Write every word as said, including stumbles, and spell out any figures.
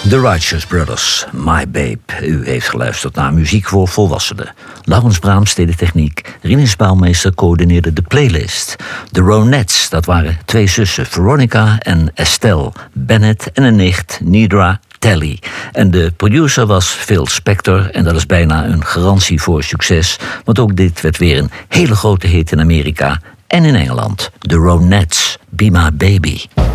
The Righteous Brothers, My Babe. U heeft geluisterd naar muziek voor volwassenen. Laurens Braams deed de techniek. Rinus Bouwmeester coördineerde de playlist. De Ronettes, dat waren twee zussen, Veronica en Estelle Bennett, en een nicht, Nidra Talley. En de producer was Phil Spector, en dat is bijna een garantie voor succes, want ook dit werd weer een hele grote hit in Amerika en in Engeland. The Ronettes, Be My Baby.